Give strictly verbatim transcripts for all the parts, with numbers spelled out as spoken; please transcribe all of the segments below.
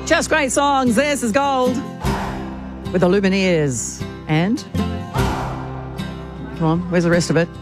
Just great songs. This is Gold with the Lumineers. And, come on, where's the rest of it?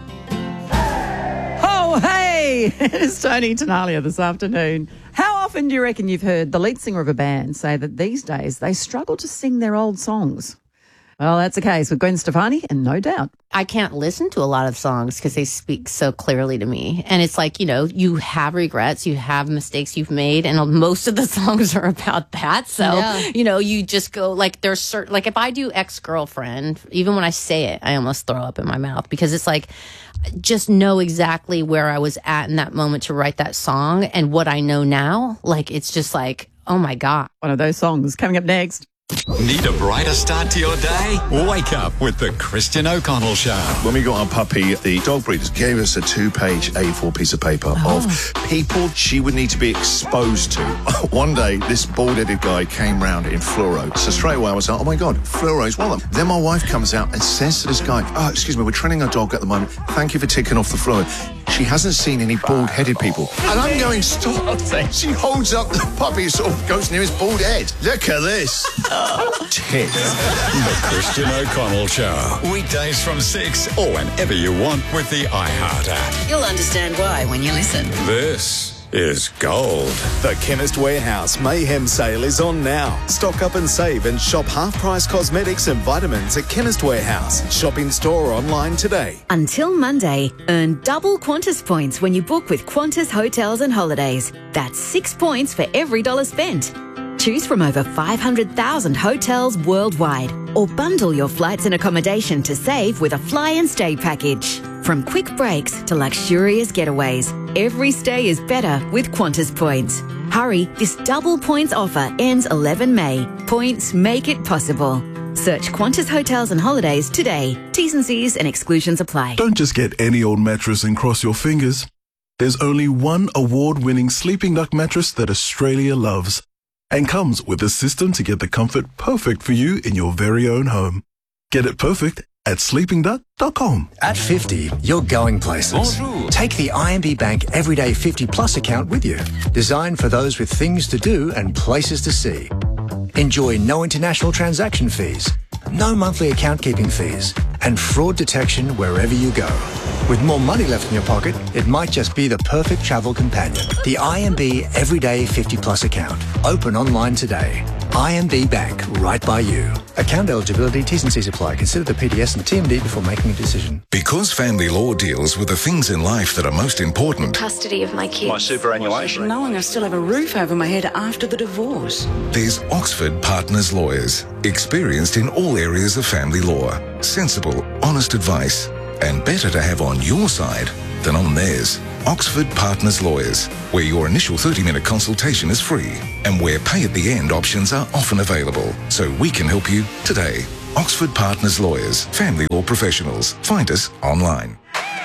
Oh, hey, it's Tony Tenalia this afternoon. How often do you reckon you've heard the lead singer of a band say that these days they struggle to sing their old songs? Well, that's the case with Gwen Stefani, and no doubt. I can't listen to a lot of songs because they speak so clearly to me. And it's like, you know, you have regrets, you have mistakes you've made, and most of the songs are about that. So, yeah. you know, you just go, like, there's certain, like, if I do Ex-Girlfriend, even when I say it, I almost throw up in my mouth because it's like, just know exactly where I was at in that moment to write that song and what I know now. Like, it's just like, oh my God. One of those songs coming up next. Need a brighter start to your day? Wake up with the Christian O'Connell Show. When we got our puppy, the dog breeders gave us a two-page A four piece of paper oh. of people she would need to be exposed to. One day, this bald-headed guy came round in fluoro. So straight away, I was like, oh my God, fluoro is one of them. Then my wife comes out and says to this guy, oh, excuse me, we're training our dog at the moment. Thank you for ticking off the fluoro. She hasn't seen any bald-headed people. And I'm going, stop. She holds up the puppy, sort of goes near his bald head. Look at this. Tick. The Christian O'Connell Show. Weekdays from six or whenever you want with the iHeart app. You'll understand why when you listen. This is Gold. The Chemist Warehouse Mayhem Sale is on now. Stock up and save and shop half-price cosmetics and vitamins at Chemist Warehouse. Shop in store or online today. Until Monday, earn double Qantas points when you book with Qantas Hotels and Holidays. That's six points for every dollar spent. Choose from over five hundred thousand hotels worldwide or bundle your flights and accommodation to save with a fly and stay package. From quick breaks to luxurious getaways, every stay is better with Qantas points. Hurry, this double points offer ends eleven May. Points make it possible. Search Qantas Hotels and Holidays today. T's and C's and exclusions apply. Don't just get any old mattress and cross your fingers. There's only one award-winning Sleeping Duck mattress that Australia loves, and comes with a system to get the comfort perfect for you in your very own home. Get it perfect at sleeping duck dot com. At fifty, you're going places. Bonjour. Take the I M B Bank Everyday fifty Plus account with you, designed for those with things to do and places to see. Enjoy no international transaction fees, no monthly account keeping fees, and fraud detection wherever you go. With more money left in your pocket, it might just be the perfect travel companion. The I M B Everyday fifty Plus account. Open online today. I M B Bank, right by you. Account eligibility, T's and C's apply. Consider the P D S and T M D before making a decision. Because family law deals with the things in life that are most important. Custody of my kids. My superannuation. Knowing I still have a roof over my head after the divorce. There's Oxford Partners Lawyers, experienced in all areas of family law. Sensible, honest advice, and better to have on your side than on theirs. Oxford Partners Lawyers, where your initial thirty-minute consultation is free and where pay-at-the-end options are often available, so we can help you today. Oxford Partners Lawyers, family law professionals. Find us online.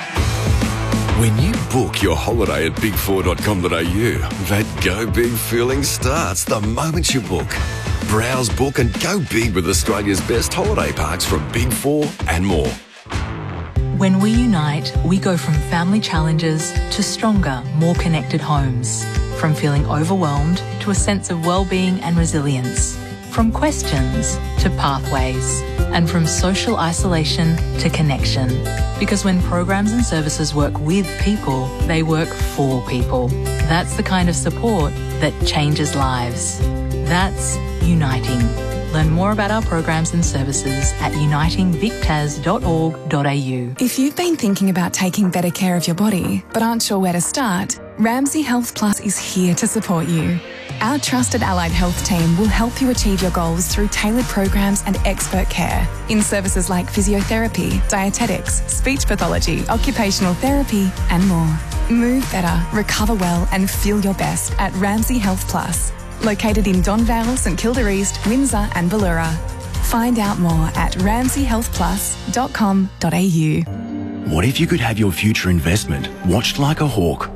When you book your holiday at big four dot com dot a u, that go big feeling starts the moment you book. Browse, book and go big with Australia's best holiday parks from Big Four and more. When we unite, we go from family challenges to stronger, more connected homes. From feeling overwhelmed to a sense of well-being and resilience. From questions to pathways. And from social isolation to connection. Because when programs and services work with people, they work for people. That's the kind of support that changes lives. That's uniting. Learn more about our programs and services at uniting vic tas dot org dot a u. If you've been thinking about taking better care of your body but aren't sure where to start, Ramsay Health Plus is here to support you. Our trusted allied health team will help you achieve your goals through tailored programs and expert care in services like physiotherapy, dietetics, speech pathology, occupational therapy and more. Move better, recover well and feel your best at Ramsay Health Plus. Located in Don Vale, St Kilda East, Windsor and Ballura. Find out more at ramsay health plus dot com dot a u. What if you could have your future investment watched like a hawk?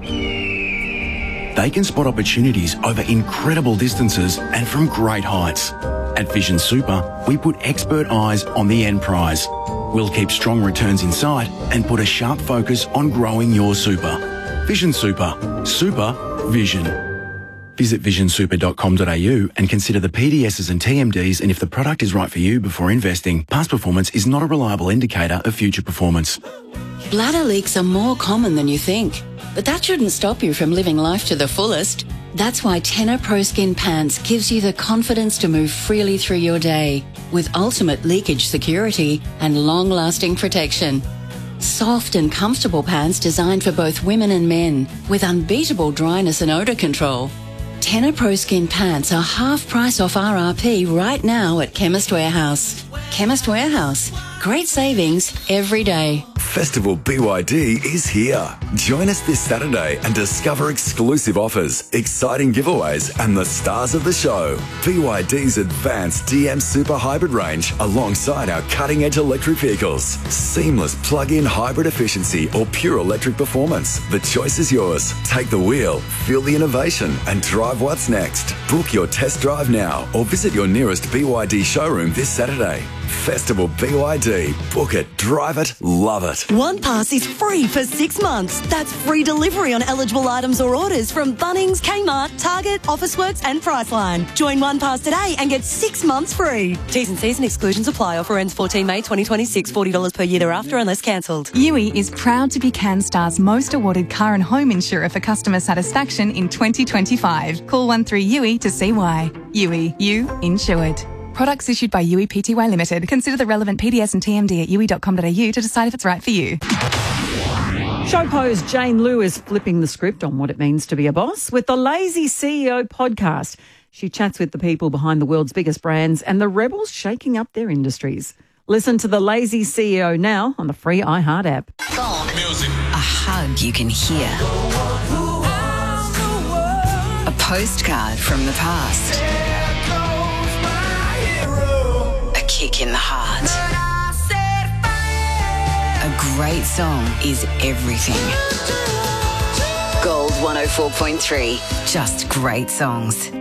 They can spot opportunities over incredible distances and from great heights. At Vision Super, we put expert eyes on the end prize. We'll keep strong returns in sight and put a sharp focus on growing your super. Vision Super. Super Vision. Visit vision super dot com dot a u and consider the P D Ss and T M Ds, and if the product is right for you before investing. Past performance is not a reliable indicator of future performance. Bladder leaks are more common than you think, but that shouldn't stop you from living life to the fullest. That's why Tenor Pro Skin Pants gives you the confidence to move freely through your day with ultimate leakage security and long-lasting protection. Soft and comfortable pants designed for both women and men with unbeatable dryness and odour control. Tenor Pro Skin Pants are half price off R R P right now at Chemist Warehouse. Chemist Warehouse. Great savings every day. Festival B Y D is here. Join us this Saturday and discover exclusive offers, exciting giveaways and the stars of the show. B Y D's advanced D M Super Hybrid range alongside our cutting-edge electric vehicles. Seamless plug-in hybrid efficiency or pure electric performance. The choice is yours. Take the wheel, feel the innovation and drive what's next. Book your test drive now or visit your nearest B Y D showroom this Saturday. Festival B Y D. Book it, drive it, love it. One Pass is free for six months. That's free delivery on eligible items or orders from Bunnings, Kmart, Target, Officeworks and Priceline. Join One Pass today and get six months free. T's and C's and exclusions apply. Offer ends fourteen May twenty twenty-six. forty dollars per year thereafter unless cancelled. U I is proud to be CanStar's most awarded car and home insurer for customer satisfaction in twenty twenty-five. Call one three U I to see why. U I, you insured. Products issued by U I Pty Limited. Consider the relevant P D S and T M D at u i dot com dot a u to decide if it's right for you. Show host Jane Lewis flipping the script on what it means to be a boss with the Lazy C E O podcast. She chats with the people behind the world's biggest brands and the rebels shaking up their industries. Listen to the Lazy C E O now on the free iHeart app. Music. A hug you can hear. A postcard from the past. A kick in the heart. A great song is everything. Gold one oh four point three. Just great songs.